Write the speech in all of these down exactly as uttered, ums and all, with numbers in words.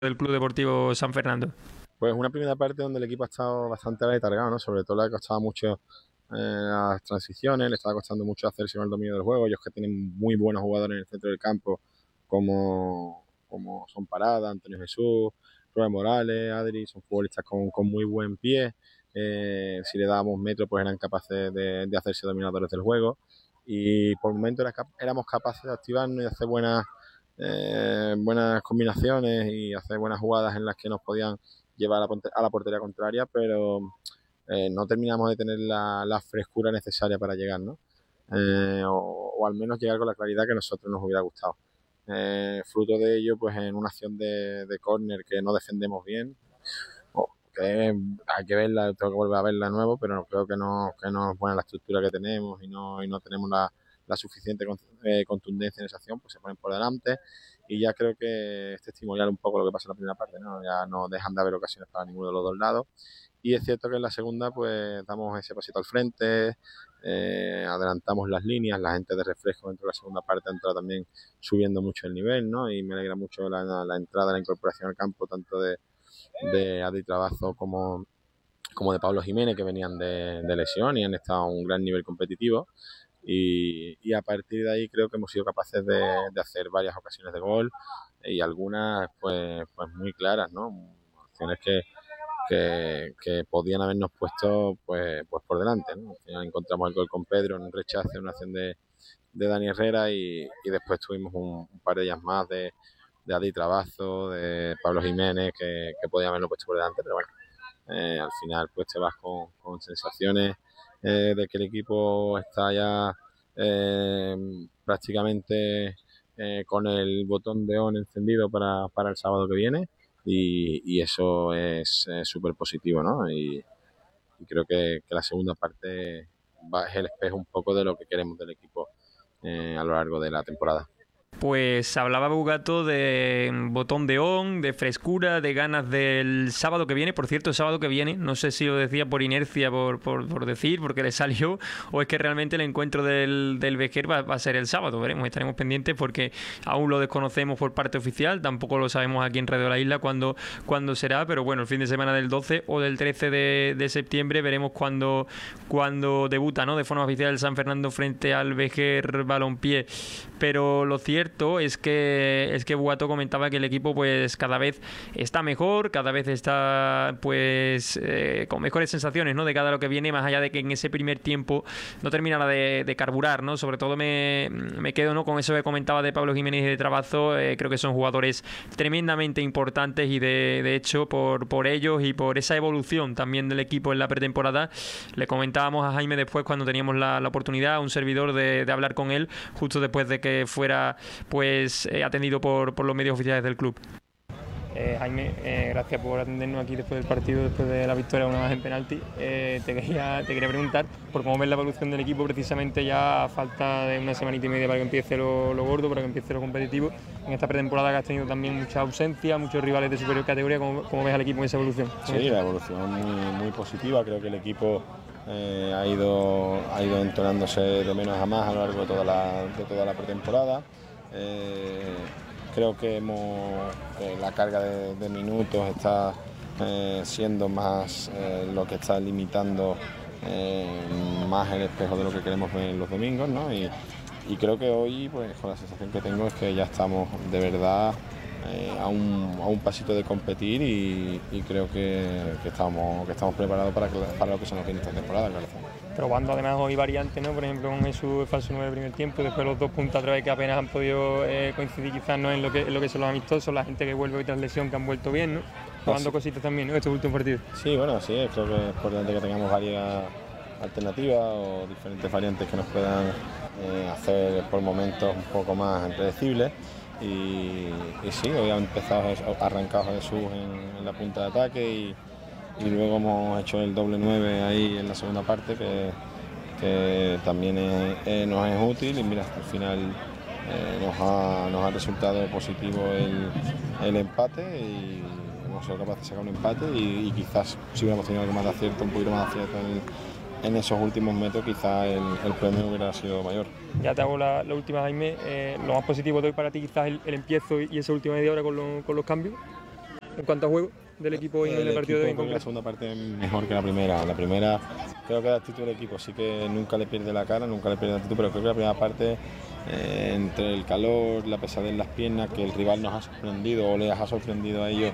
del Club Deportivo San Fernando? Pues una primera parte donde el equipo ha estado bastante letargado, ¿no? Sobre todo le ha costado mucho eh, las transiciones, le estaba costando mucho hacerse con el dominio del juego. Ellos que tienen muy buenos jugadores en el centro del campo, como, como son Parada, Antonio Jesús, Rubén Morales, Adri, son futbolistas con, con muy buen pie. Eh, si le dábamos metro, pues eran capaces de, de hacerse dominadores del juego. Y por momentos era, éramos capaces de activarnos y de hacer buenas, eh, buenas combinaciones y hacer buenas jugadas en las que nos podían llevar a la, a la portería contraria, pero eh, no terminamos de tener la, la frescura necesaria para llegar, ¿no? Eh, o, o al menos llegar con la claridad que a nosotros nos hubiera gustado. Eh, fruto de ello, pues en una acción de, de córner que no defendemos bien, o que hay que verla, tengo que volver a verla de nuevo, pero no, creo que no, que no es buena la estructura que tenemos y no, y no tenemos la, la suficiente eh, contundencia en esa acción, pues se ponen por delante y ya creo que es testimonial un poco lo que pasa en la primera parte, ¿no? Ya no dejan de haber ocasiones para ninguno de los dos lados y es cierto que en la segunda pues damos ese pasito al frente, eh, adelantamos las líneas, la gente de refresco dentro de la segunda parte ha entrado también subiendo mucho el nivel, ¿no? Y me alegra mucho la, la entrada, la incorporación al campo tanto de, de Adri Trabazo como, como de Pablo Jiménez, que venían de, de lesión y han estado a un gran nivel competitivo. Y, y a partir de ahí creo que hemos sido capaces de, de hacer varias ocasiones de gol y algunas pues, pues muy claras, ¿no? Acciones que, que, que podían habernos puesto pues, pues por delante, ¿no? Al final encontramos el gol con Pedro en un rechace, en una acción de, de Dani Herrera y, y después tuvimos un, un par de ellas más de, de Adi Trabazo, de Pablo Jiménez, que, que podían haberlo puesto por delante, pero bueno, eh, al final pues te vas con, con sensaciones eh, de que el equipo está ya eh, prácticamente eh, con el botón de on encendido para, para el sábado que viene y, y eso es súper positivo, ¿no? Y, y creo que, que la segunda parte va, es el espejo un poco de lo que queremos del equipo eh, a lo largo de la temporada. Pues hablaba Bugato de botón de on, de frescura, de ganas del sábado que viene. Por cierto, el sábado que viene, no sé si lo decía por inercia, por, por, por decir, porque le salió, o es que realmente el encuentro del, del Vejer va, va a ser el sábado. Veremos, estaremos pendientes porque aún lo desconocemos por parte oficial, tampoco lo sabemos aquí en Radio La Isla cuándo, cuándo será, pero bueno, el fin de semana del doce o del trece de, de septiembre veremos cuándo, cuándo debuta, ¿no? De forma oficial el San Fernando frente al Vejer Balompié. Pero lo cierto es que es que Bugato comentaba que el equipo pues cada vez está mejor, cada vez está pues eh, con mejores sensaciones, ¿no? De cada lo que viene, más allá de que en ese primer tiempo no terminara de, de carburar, ¿no? Sobre todo me, me quedo, ¿no? Con eso que comentaba de Pablo Jiménez y de Trabazo, eh, creo que son jugadores tremendamente importantes y de, de hecho por, por ellos y por esa evolución también del equipo en la pretemporada, le comentábamos a Jaime después cuando teníamos la, la oportunidad, un servidor de, de hablar con él, justo después de que fuera pues eh, atendido por, por los medios oficiales del club. Eh, Jaime, eh, gracias por atendernos aquí después del partido, después de la victoria una más en penalti. Eh, te, quería, te quería preguntar por cómo ves la evolución del equipo precisamente ya a falta de una semanita y media para que empiece lo, lo gordo, para que empiece lo competitivo. En esta pretemporada que has tenido también mucha ausencia, muchos rivales de superior categoría, ¿cómo, cómo ves al equipo en esa evolución? Sí, la evolución muy, muy positiva, creo que el equipo eh, ha, ido, ha ido entonándose de menos a más a lo largo de toda la, de toda la pretemporada. Eh, creo que, hemos, que la carga de, de minutos está eh, siendo más eh, lo que está limitando eh, más el espejo de lo que queremos ver en los domingos, ¿no? Y, y creo que hoy, pues con la sensación que tengo es que ya estamos de verdad eh, a, un, a un pasito de competir y, y creo que, que, estamos, que estamos preparados para, que, para lo que se nos viene esta temporada, claro. Probando además hoy variantes, ¿no? Por ejemplo con Jesús falso nueve del primer tiempo, después los dos puntas a través que apenas han podido eh, coincidir quizás, ¿no? en, lo que, en lo que son los amistosos, la gente que vuelve hoy tras lesión que han vuelto bien, ¿no? Probando sí. Cositas también, ¿no? Estos últimos partidos. Sí, bueno, sí, creo que es importante que tengamos varias alternativas o diferentes variantes que nos puedan eh, hacer por momentos un poco más impredecibles. Y, y sí, hoy ha empezado, ha arrancado Jesús en, en la punta de ataque y, y luego hemos hecho el doble nueve ahí en la segunda parte que, que también es, eh, nos es útil y mira, al final eh, nos, ha, nos ha resultado positivo el, el empate y hemos sido capaces de sacar un empate y, y quizás si hubiéramos tenido algo más de acierto, un poquito más de acierto en, en esos últimos metros, quizás el, el premio hubiera sido mayor. Ya te hago la, la última, Jaime. Eh, lo más positivo de hoy para ti quizás el, el empiezo y esa última media hora con, lo, con los cambios. en cuanto a juego del equipo en el, el partido de hoy en concreto? La segunda parte mejor que la primera. La primera creo que la actitud del equipo sí que nunca le pierde la cara, nunca le pierde la actitud, pero creo que la primera parte, eh, entre el calor, la pesadez en las piernas, que el rival nos ha sorprendido o les ha sorprendido a ellos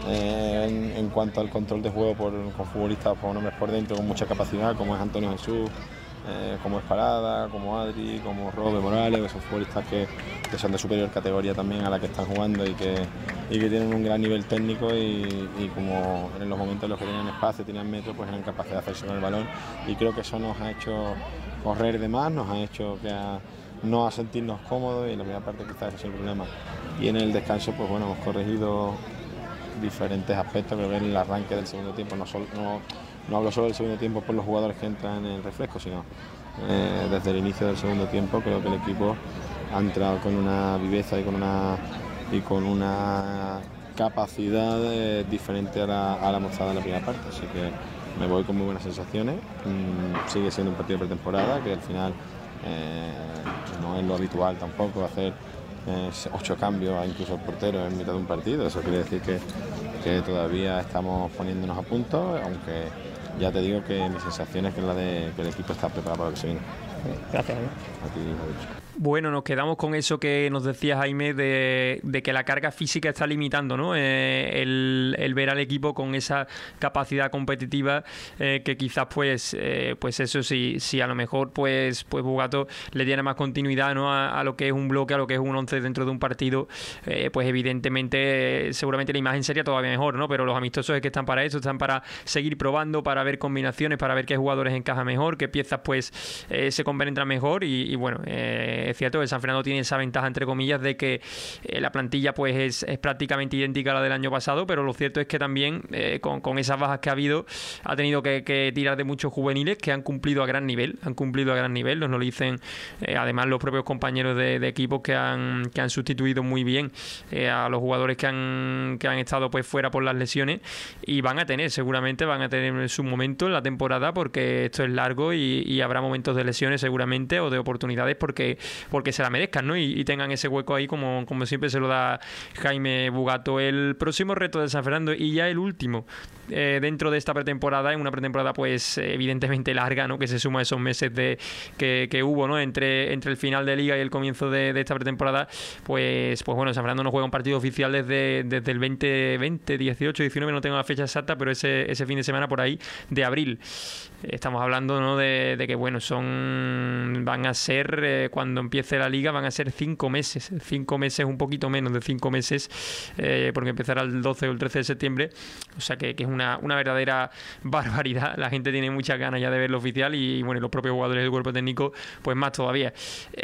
eh, en, en cuanto al control de juego por, con futbolistas, con hombres por dentro con mucha capacidad, como es Antonio Jesús, eh, como es Parada, como Adri, como Robe Morales, que son futbolistas que, que son de superior categoría también a la que están jugando y que, y que tienen un gran nivel técnico y, y como en los momentos en los que tenían espacio, tenían metro, pues eran capaces de hacerse con el balón, y creo que eso nos ha hecho correr de más, nos ha hecho que a, no a sentirnos cómodos, y en la primera parte quizás ese es el problema. Y en el descanso, pues bueno, hemos corregido diferentes aspectos. Creo que en el arranque del segundo tiempo, no, solo, no, no hablo solo del segundo tiempo por los jugadores que entran en el refresco, sino eh, desde el inicio del segundo tiempo creo que el equipo ha entrado con una viveza y con una, y con una capacidad eh, diferente a la, a la mostrada en la primera parte, así que me voy con muy buenas sensaciones. Mm, sigue siendo un partido de pretemporada, que al final eh, no es lo habitual tampoco hacer eh, ocho cambios, incluso el portero en mitad de un partido. Eso quiere decir que, que todavía estamos poniéndonos a punto, aunque ya te digo que mi sensación es que, la de, que el equipo está preparado para lo que se viene. Gracias. ¿eh? A ti, Javier. Bueno, nos quedamos con eso que nos decía Jaime de, de que la carga física está limitando, ¿no? Eh, el, el ver al equipo con esa capacidad competitiva eh, que quizás pues eh, pues eso sí, sí a lo mejor pues pues Bugato le tiene más continuidad, ¿no? a, a lo que es un bloque, a lo que es un once dentro de un partido, eh, pues evidentemente eh, seguramente la imagen sería todavía mejor, ¿no? Pero los amistosos es que están para eso, están para seguir probando, para ver combinaciones, para ver qué jugadores encajan mejor, qué piezas pues eh, se compenetran mejor y, y bueno, eh, es cierto que el San Fernando tiene esa ventaja entre comillas de que eh, la plantilla pues es, es prácticamente idéntica a la del año pasado, pero lo cierto es que también eh, con, con esas bajas que ha habido ha tenido que, que tirar de muchos juveniles que han cumplido a gran nivel, han cumplido a gran nivel, nos lo dicen eh, además los propios compañeros de, de equipos que han, que han sustituido muy bien eh, a los jugadores que han, que han estado pues fuera por las lesiones, y van a tener, seguramente van a tener su momento en la temporada, porque esto es largo y, y habrá momentos de lesiones seguramente o de oportunidades porque porque se la merezcan, ¿no? Y, y tengan ese hueco ahí como, como siempre se lo da Jaime Bugato. El próximo reto de San Fernando, y ya el último eh, dentro de esta pretemporada, en una pretemporada pues evidentemente larga, ¿no? Que se suma a esos meses de que, que hubo, ¿no? Entre, entre el final de Liga y el comienzo de, de esta pretemporada, pues, pues bueno, San Fernando no juega un partido oficial desde, desde el veinte veinte, dieciocho, diecinueve, no tengo la fecha exacta, pero ese, ese fin de semana por ahí de abril. Estamos hablando, ¿no? de, de que bueno, son van a ser eh, cuando empiece la liga van a ser cinco meses, cinco meses, un poquito menos de cinco meses, eh, porque empezará el doce o el trece de septiembre, o sea que, que es una, una verdadera barbaridad. La gente tiene muchas ganas ya de ver lo oficial y bueno, los propios jugadores del cuerpo técnico pues más todavía.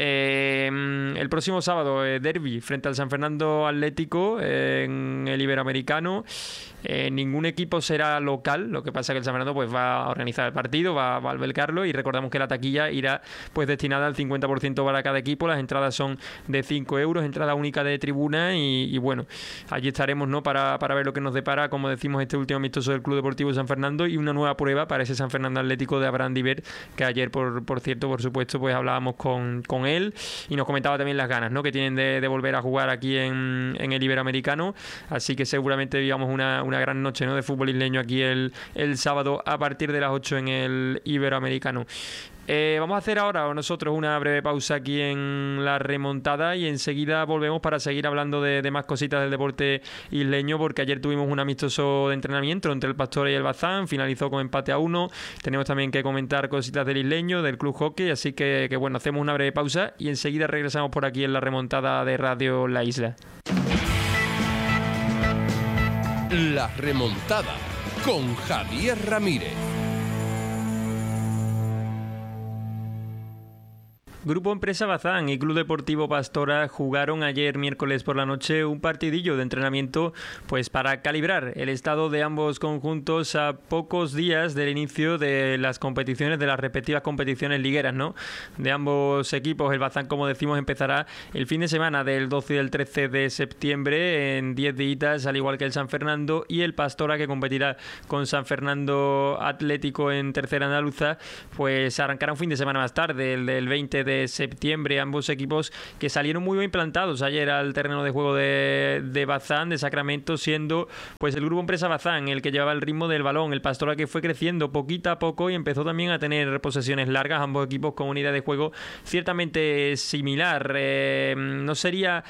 Eh, el próximo sábado, eh, derbi frente al San Fernando Atlético eh, en el Iberoamericano. Eh, ningún equipo será local, lo que pasa es que el San Fernando pues va a organizar el partido, va, va a albergarlo, y recordamos que la taquilla irá pues destinada al cincuenta por ciento para cada equipo. Las entradas son de cinco euros, entrada única de tribuna, y, y bueno, allí estaremos, ¿no? para, para ver lo que nos depara, como decimos, este último amistoso del Club Deportivo San Fernando, y una nueva prueba para ese San Fernando Atlético de Abraham Diver, que ayer por, por cierto, por supuesto, pues hablábamos con, con él y nos comentaba también las ganas, ¿no? que tienen de, de volver a jugar aquí en, en el Iberoamericano, así que seguramente digamos una una gran noche, ¿no? de fútbol isleño aquí el, el sábado a partir de las ocho en el Iberoamericano. Eh, vamos a hacer ahora nosotros una breve pausa aquí en la remontada y enseguida volvemos para seguir hablando de, de más cositas del deporte isleño, porque ayer tuvimos un amistoso de entrenamiento entre el Pastora y el Bazán, finalizó con empate a uno. Tenemos también que comentar cositas del isleño, del Club Hockey, así que, que bueno, hacemos una breve pausa y enseguida regresamos por aquí en la remontada de Radio La Isla. La remontada con Javier Ramírez. Grupo Empresa Bazán y Club Deportivo Pastora jugaron ayer miércoles por la noche un partidillo de entrenamiento pues para calibrar el estado de ambos conjuntos a pocos días del inicio de las competiciones, de las respectivas competiciones ligueras, ¿no? de ambos equipos. El Bazán, como decimos, empezará el fin de semana del doce y del trece de septiembre en diez días, al igual que el San Fernando, y el Pastora, que competirá con San Fernando Atlético en tercera andaluza, pues arrancará un fin de semana más tarde, el del veinte de de septiembre, ambos equipos que salieron muy bien plantados ayer al terreno de juego de, de Bazán, de Sacramento, siendo pues el grupo Empresa Bazán el que llevaba el ritmo del balón, el Pastora que fue creciendo poquito a poco y empezó también a tener posesiones largas, ambos equipos con una idea de juego ciertamente similar. Eh, no sería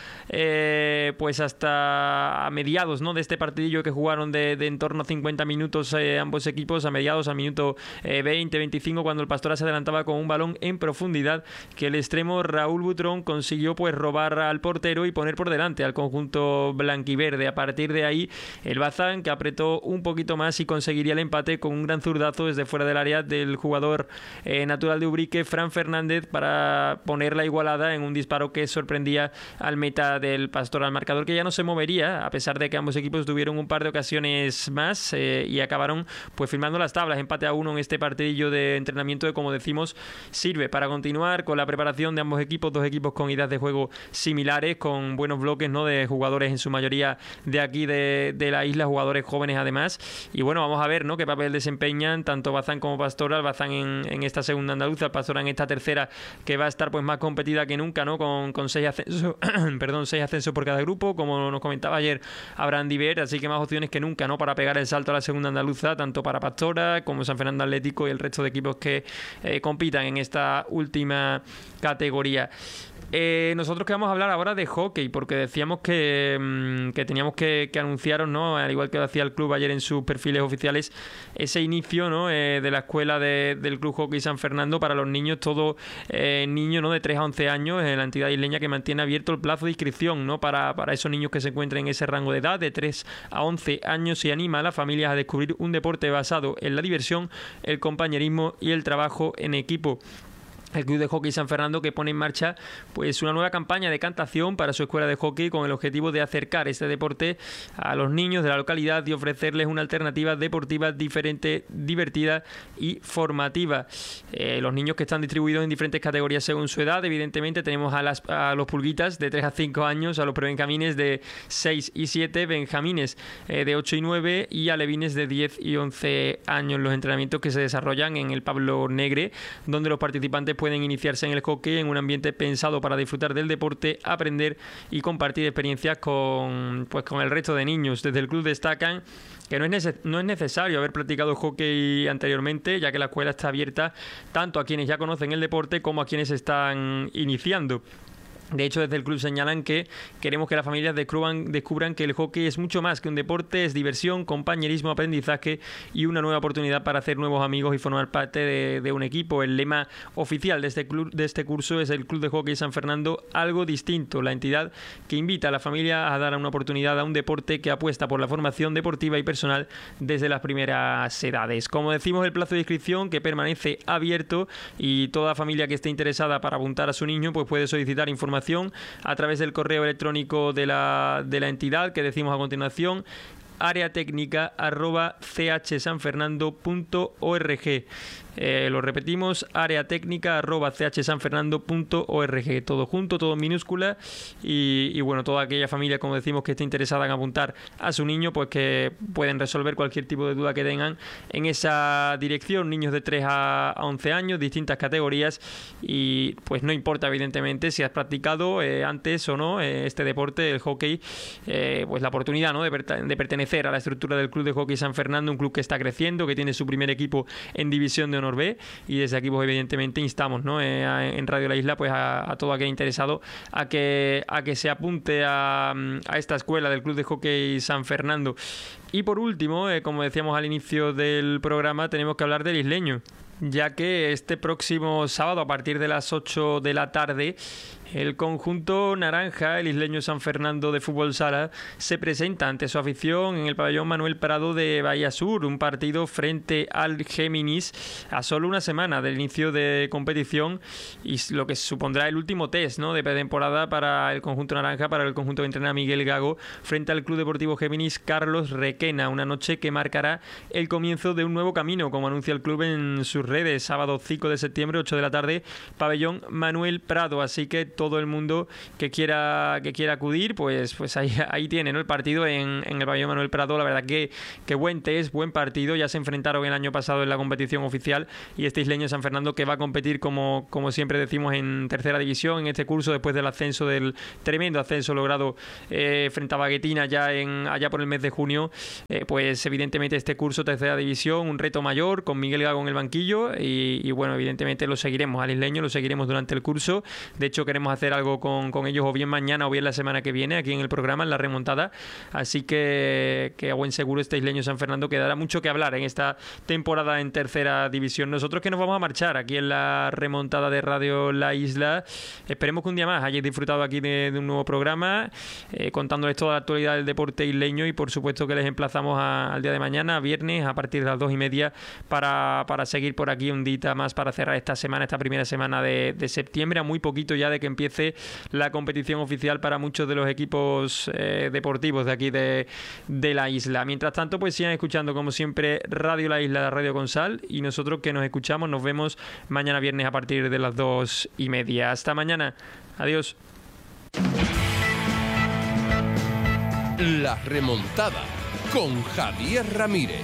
eh, pues hasta a mediados, ¿no?, de este partidillo que jugaron de, de en torno a cincuenta minutos eh, ambos equipos, a mediados, al minuto eh, veinte veinticinco, cuando el Pastora se adelantaba con un balón en profundidad que el extremo Raúl Butrón consiguió pues robar al portero y poner por delante al conjunto blanquiverde. A partir de ahí el Bazán, que apretó un poquito más y conseguiría el empate con un gran zurdazo desde fuera del área del jugador eh, natural de Ubrique, Fran Fernández, para poner la igualada en un disparo que sorprendía al meta del Pastor, al marcador que ya no se movería a pesar de que ambos equipos tuvieron un par de ocasiones más eh, y acabaron pues firmando las tablas, empate a uno en este partidillo de entrenamiento que, como decimos, sirve para continuar con la preparación de ambos equipos, dos equipos con ideas de juego similares, con buenos bloques, ¿no?, de jugadores en su mayoría de aquí de, de la isla, jugadores jóvenes además. Y bueno, vamos a ver, ¿no?, qué papel desempeñan tanto Bazán como Pastora, el Bazán en, en esta segunda andaluza, el Pastora en esta tercera, que va a estar pues más competida que nunca, ¿no?, con, con seis ascensos perdón, seis ascensos por cada grupo, como nos comentaba ayer Abraham Diver, así que más opciones que nunca, ¿no?, para pegar el salto a la segunda andaluza, tanto para Pastora como San Fernando Atlético y el resto de equipos que eh, compitan en esta última categoría. Eh, nosotros que vamos a hablar ahora de hockey, porque decíamos que, mmm, que teníamos que, que anunciaros, ¿no?, al igual que lo hacía el club ayer en sus perfiles oficiales, ese inicio, ¿no?, eh, de la escuela de, del Club Hockey San Fernando para los niños, todo eh, niño, ¿no?, de tres a once años, en la entidad isleña, que mantiene abierto el plazo de inscripción, ¿no?, para, para esos niños que se encuentren en ese rango de edad de tres a once años, y anima a las familias a descubrir un deporte basado en la diversión, el compañerismo y el trabajo en equipo. El Club de Hockey San Fernando, que pone en marcha pues una nueva campaña de cantación para su escuela de hockey, con el objetivo de acercar este deporte a los niños de la localidad y ofrecerles una alternativa deportiva diferente, divertida y formativa. Eh, los niños que están distribuidos en diferentes categorías según su edad, evidentemente tenemos a, las, a los pulguitas de tres a cinco años, a los prebenjamines de seis y siete, benjamines eh, de ocho y nueve y alevines de diez y once años. Los entrenamientos que se desarrollan en el Pablo Negre, donde los participantes pueden iniciarse en el hockey en un ambiente pensado para disfrutar del deporte, aprender y compartir experiencias con, pues, con el resto de niños. Desde el club destacan que no es, neces- no es necesario haber practicado hockey anteriormente, ya que la escuela está abierta tanto a quienes ya conocen el deporte como a quienes están iniciando. De hecho, desde el club señalan que queremos que las familias descubran, descubran que el hockey es mucho más que un deporte, es diversión, compañerismo, aprendizaje y una nueva oportunidad para hacer nuevos amigos y formar parte de, de un equipo. El lema oficial de este club, de este curso, es el Club de Hockey San Fernando, algo distinto, la entidad que invita a la familia a dar una oportunidad a un deporte que apuesta por la formación deportiva y personal desde las primeras edades. Como decimos, el plazo de inscripción, que permanece abierto, y toda familia que esté interesada para apuntar a su niño pues puede solicitar información a través del correo electrónico de la, de la entidad, que decimos a continuación, área técnica arroba c h san fernando punto org. Eh, lo repetimos, área técnica arroba c h san fernando punto org, todo junto, todo en minúscula, y, y bueno, toda aquella familia, como decimos, que esté interesada en apuntar a su niño, pues que pueden resolver cualquier tipo de duda que tengan en esa dirección. Niños de tres a once años, distintas categorías, y pues no importa evidentemente si has practicado eh, antes o no eh, este deporte, el hockey, eh, pues la oportunidad, ¿no?, de, per- de pertenecer a la estructura del Club de Hockey San Fernando, un club que está creciendo, que tiene su primer equipo en División de Honor B, y desde aquí pues evidentemente instamos, ¿no?, eh, en Radio La Isla pues a, a todo aquel interesado a que, a que se apunte a, a esta escuela del Club de Hockey San Fernando. Y por último, eh, como decíamos al inicio del programa, tenemos que hablar del isleño, ya que este próximo sábado a partir de las ocho de la tarde el conjunto naranja, el isleño San Fernando de Fútbol Sala, se presenta ante su afición en el pabellón Manuel Prado de Bahía Sur, un partido frente al Géminis a solo una semana del inicio de competición, y lo que supondrá el último test, ¿no?, de pretemporada para el conjunto naranja, para el conjunto que entrena Miguel Gago, frente al Club Deportivo Géminis Carlos Requena, una noche que marcará el comienzo de un nuevo camino, como anuncia el club en sus redes. Sábado cinco de septiembre, ocho de la tarde, pabellón Manuel Prado, así que todo el mundo que quiera que quiera acudir, pues pues ahí, ahí tiene, ¿no? El partido en, en el pabellón Manuel Prado. La verdad que, que buen test, buen partido. Ya se enfrentaron el año pasado en la competición oficial y este Isleño San Fernando que va a competir como, como siempre decimos en tercera división en este curso después del ascenso, del tremendo ascenso logrado eh, frente a Baguetina ya en allá por el mes de junio. Eh, pues evidentemente este curso tercera división, un reto mayor con Miguel Gago en el banquillo y, y bueno, evidentemente lo seguiremos al Isleño, lo seguiremos durante el curso. De hecho queremos hacer algo con, con ellos o bien mañana o bien la semana que viene aquí en el programa, en la remontada, así que, que a buen seguro este Isleño San Fernando quedará mucho que hablar en esta temporada en tercera división. Nosotros que nos vamos a marchar aquí en la remontada de Radio La Isla, esperemos que un día más hayáis disfrutado aquí de, de un nuevo programa eh, contándoles toda la actualidad del deporte isleño y por supuesto que les emplazamos a, al día de mañana, viernes, a partir de las dos y media para, para seguir por aquí un día más para cerrar esta semana, esta primera semana de, de septiembre, a muy poquito ya de que empiece la competición oficial para muchos de los equipos eh, deportivos de aquí de, de la isla. Mientras tanto, pues sigan escuchando como siempre Radio La Isla, la Radio con Sal, y nosotros que nos escuchamos nos vemos mañana viernes a partir de las dos y media. Hasta mañana. Adiós. La remontada con Javier Ramírez.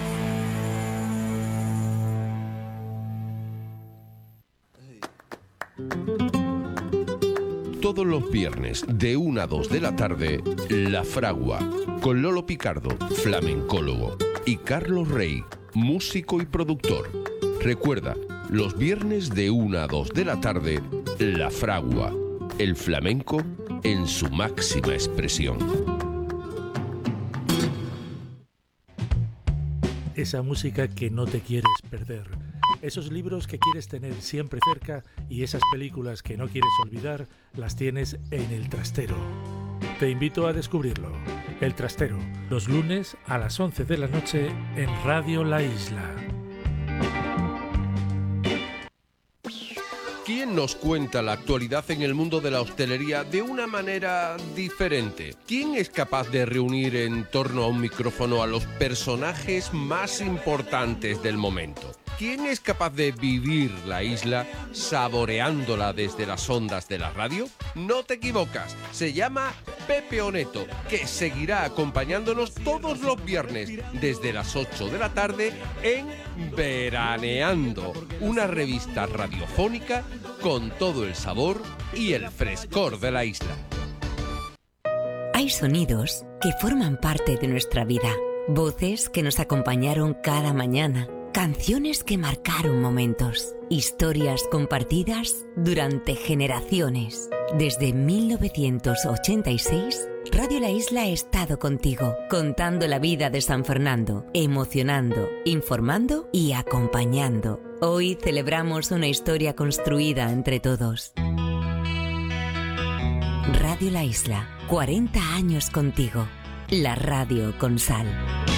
Todos los viernes de una a dos de la tarde, La Fragua, con Lolo Picardo, flamencólogo, y Carlos Rey, músico y productor. Recuerda, los viernes de una a dos de la tarde, La Fragua, el flamenco en su máxima expresión. Esa música que no te quieres perder. Esos libros que quieres tener siempre cerca y esas películas que no quieres olvidar, las tienes en El Trastero. Te invito a descubrirlo. El Trastero, los lunes a las once de la noche en Radio La Isla. ¿Quién nos cuenta la actualidad en el mundo de la hostelería de una manera diferente? ¿Quién es capaz de reunir en torno a un micrófono a los personajes más importantes del momento? ¿Quién es capaz de vivir la isla saboreándola desde las ondas de la radio? No te equivocas, se llama Pepe Oneto, que seguirá acompañándonos todos los viernes desde las ocho de la tarde en Veraneando, una revista radiofónica con todo el sabor y el frescor de la isla. Hay sonidos que forman parte de nuestra vida, voces que nos acompañaron cada mañana, canciones que marcaron momentos, historias compartidas durante generaciones. Desde mil novecientos ochenta y seis, Radio La Isla ha estado contigo, contando la vida de San Fernando, emocionando, informando y acompañando. Hoy celebramos una historia construida entre todos. Radio La Isla, cuarenta años contigo. La radio con sal.